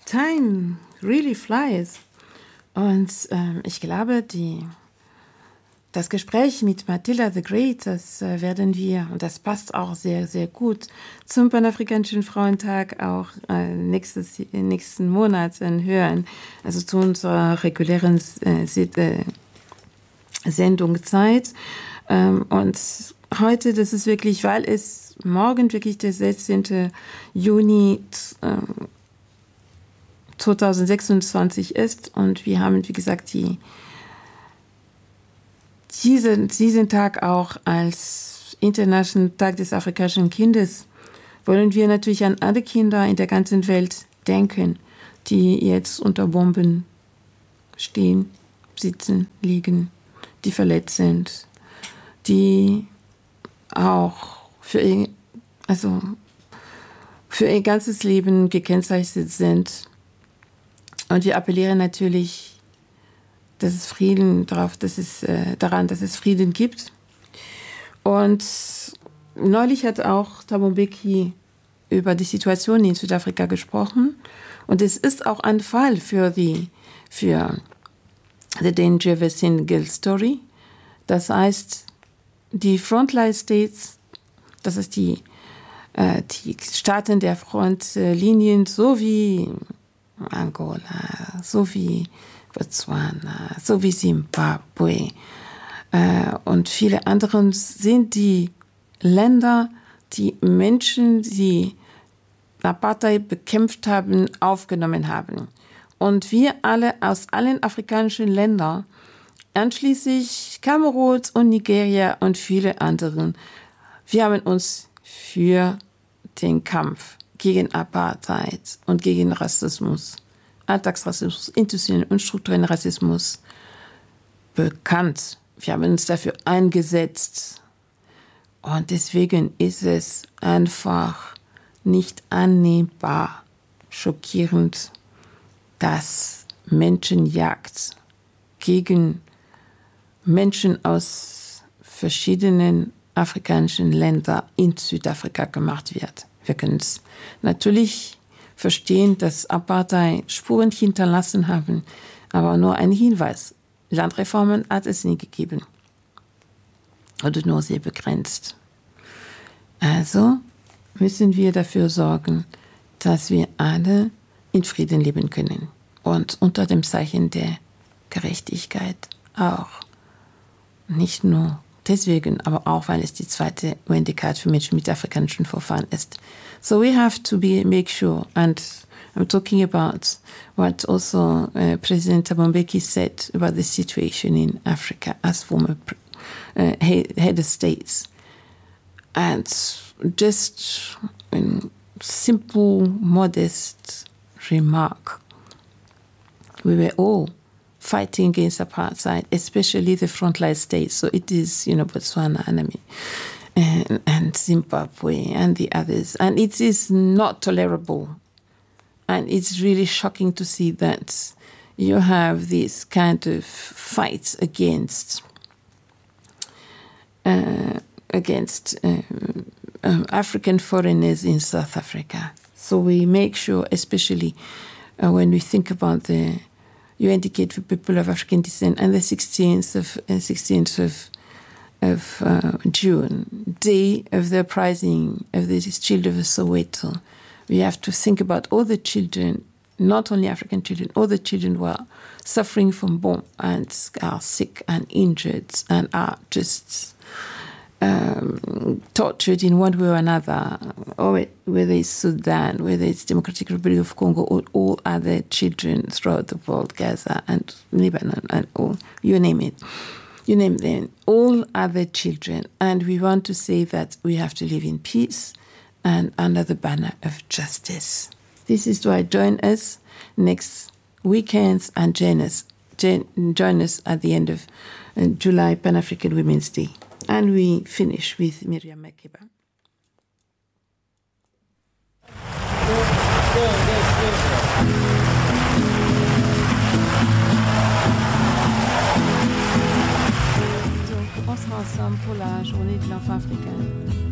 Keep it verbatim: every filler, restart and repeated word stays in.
time really flies. Und ähm, ich glaube, die, das Gespräch mit Matilda the Great, das äh, werden wir, und das passt auch sehr, sehr gut zum Panafrikanischen Frauentag auch äh, nächstes, nächsten Monat äh, hören, also zu unserer regulären äh, äh, Sendungszeit. Ähm, und heute, das ist wirklich, weil es morgen wirklich der sechzehnten Juni äh, zweitausendsechsundzwanzig ist und wir haben, wie gesagt, die, diesen, diesen Tag auch als Internationalen Tag des afrikanischen Kindes, wollen wir natürlich an alle Kinder in der ganzen Welt denken, die jetzt unter Bomben stehen, sitzen, liegen, die verletzt sind, die auch für ihr, also für ihr ganzes Leben gekennzeichnet sind. Und wir appellieren natürlich, dass es Frieden drauf, dass es, äh, daran, dass es Frieden gibt. Und neulich hat auch Thabo Mbeki über die Situation in Südafrika gesprochen. Und es ist auch ein Fall für die für The Danger Single Story. Das heißt, die Frontline States, das ist die, äh, die Staaten der Frontlinien, sowie Angola, sowie Botswana, sowie Zimbabwe äh, und viele andere sind die Länder, die Menschen, die Apartheid bekämpft haben, aufgenommen haben. Und wir alle aus allen afrikanischen Ländern, einschließlich Kamerun und Nigeria und viele anderen, wir haben uns für den Kampf gegen Apartheid und gegen Rassismus, Alltagsrassismus, institutionellen und strukturellen Rassismus bekannt. Wir haben uns dafür eingesetzt. Und deswegen ist es einfach nicht annehmbar, schockierend, dass Menschenjagd gegen Menschen aus verschiedenen afrikanischen Ländern in Südafrika gemacht wird. Wir können es natürlich verstehen, dass Apartheid Spuren hinterlassen haben, aber nur ein Hinweis. Landreformen hat es nie gegeben. Oder nur sehr begrenzt. Also müssen wir dafür sorgen, dass wir alle in Frieden leben können. Und unter dem Zeichen der Gerechtigkeit auch. Nicht nur deswegen, aber auch, weil es die zweite U N-Dekade für Menschen mit afrikanischen Vorfahren ist. So we have to be make sure, and I'm talking about what also uh, President Thabo Mbeki said about the situation in Africa as former uh, head of states. And just a simple, modest remark. We were all fighting against apartheid, especially the frontline states. So it is, you know, Botswana, and, and, and Zimbabwe and the others. And it is not tolerable. And it's really shocking to see that you have this kind of fight against uh, against uh, um, African foreigners in South Africa. So we make sure, especially uh, when we think about the U N Decade for People of African Descent and the sixteenth of uh, sixteenth of of uh, June, day of the uprising of the children of Soweto. We have to think about all the children, not only African children, all the children who are suffering from bomb and are sick and injured and are just um, tortured in one way or another, or whether it's Sudan, whether it's Democratic Republic of Congo, or all other children throughout the world, Gaza and Lebanon and all, you name it. You name them, all other children. And we want to say that we have to live in peace and under the banner of justice. This is why join us next weekends and join us, join us at the end of uh, July, Pan-African Women's Day. And we finish with Miriam Makeba. Donc, on sera ensemble pour la journée de l'enfant africain.